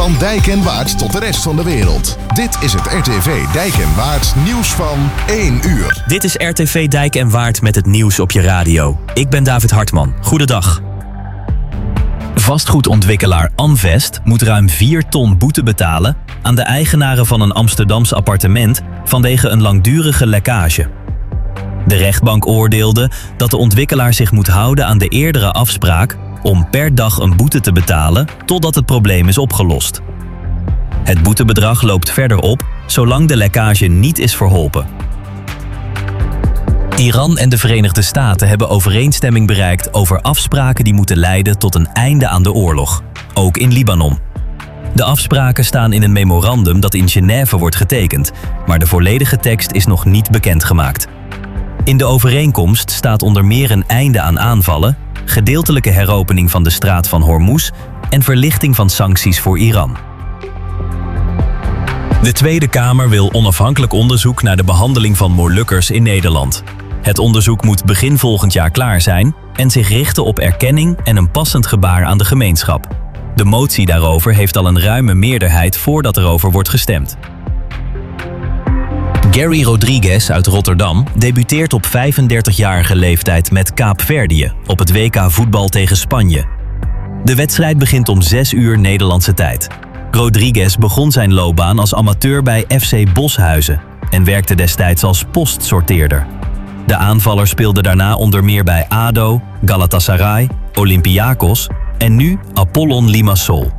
Van Dijk en Waard tot de rest van de wereld. Dit is het RTV Dijk en Waard nieuws van 1 uur. Dit is RTV Dijk en Waard met het nieuws op je radio. Ik ben David Hartman. Goedendag. Vastgoedontwikkelaar Amvest moet ruim 4 ton boete betalen aan de eigenaren van een Amsterdams appartement vanwege een langdurige lekkage. De rechtbank oordeelde dat de ontwikkelaar zich moet houden aan de eerdere afspraak om per dag een boete te betalen totdat het probleem is opgelost. Het boetebedrag loopt verder op zolang de lekkage niet is verholpen. Iran en de Verenigde Staten hebben overeenstemming bereikt over afspraken die moeten leiden tot een einde aan de oorlog, ook in Libanon. De afspraken staan in een memorandum dat in Genève wordt getekend, maar de volledige tekst is nog niet bekendgemaakt. In de overeenkomst staat onder meer een einde aan aanvallen, gedeeltelijke heropening van de straat van Hormuz en verlichting van sancties voor Iran. De Tweede Kamer wil onafhankelijk onderzoek naar de behandeling van Molukkers in Nederland. Het onderzoek moet begin volgend jaar klaar zijn en zich richten op erkenning en een passend gebaar aan de gemeenschap. De motie daarover heeft al een ruime meerderheid voordat erover wordt gestemd. Gary Rodriguez uit Rotterdam debuteert op 35-jarige leeftijd met Kaapverdië op het WK voetbal tegen Spanje. De wedstrijd begint om 6 uur Nederlandse tijd. Rodriguez begon zijn loopbaan als amateur bij FC Boshuizen en werkte destijds als postsorteerder. De aanvaller speelde daarna onder meer bij ADO, Galatasaray, Olympiakos en nu Apollon Limassol.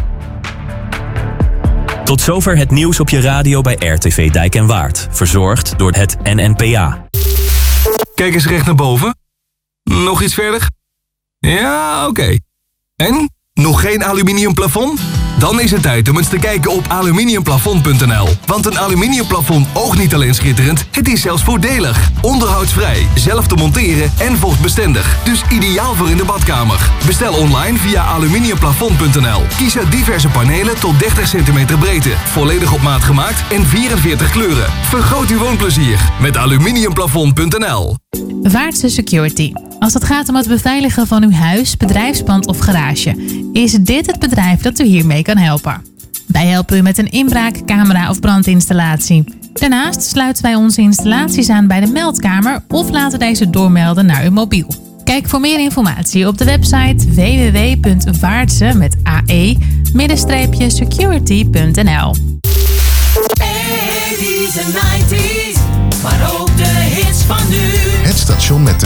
Tot zover het nieuws op je radio bij RTV Dijk en Waard. Verzorgd door het NNPA. Kijk eens recht naar boven. Nog iets verder? Ja, oké. En? Nog geen aluminium plafond? Dan is het tijd om eens te kijken op aluminiumplafond.nl. Want een aluminiumplafond oogt niet alleen schitterend, het is zelfs voordelig. Onderhoudsvrij, zelf te monteren en vochtbestendig. Dus ideaal voor in de badkamer. Bestel online via aluminiumplafond.nl. Kies uit diverse panelen tot 30 cm breedte. Volledig op maat gemaakt en 44 kleuren. Vergroot uw woonplezier met aluminiumplafond.nl. Vaartse Security. Als het gaat om het beveiligen van uw huis, bedrijfspand of garage, is dit het bedrijf dat u hiermee kan helpen. Wij helpen u met een inbraak, camera of brandinstallatie. Daarnaast sluiten wij onze installaties aan bij de meldkamer of laten deze doormelden naar uw mobiel. Kijk voor meer informatie op de website www.vaartse-security.nl. 80's en 90's, maar ook de hits van nu. Het station met de